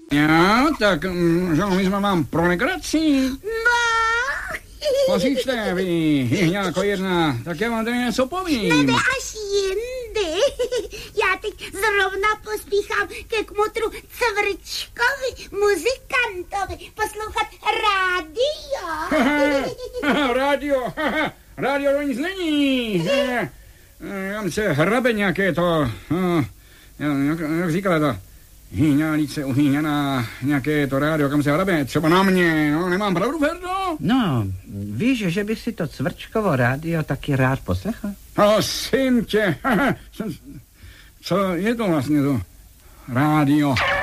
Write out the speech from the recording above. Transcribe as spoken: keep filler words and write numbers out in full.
Jo, tak že my jsme vám pro legraci. No. Posíčte, vy, jihňáko jedna, tak já vám tady něco povím. Nebe až jindy. Já teď zrovna pospíchám ke kmotru Cvrčkovi, muzikantovi, poslouchat rádio. Rádio, rádio to nic není. Tam se hrabe nějaké to, jak, jak říkala to, hýňálice uhýňaná, nějaké to rádio, kam se hrabe, třeba na mě, no, nemám pravdu, Ferdo? No, víš, že bych si to Cvrčkovo rádio taky rád poslechl? Prosím tě, co je to vlastně to rádio?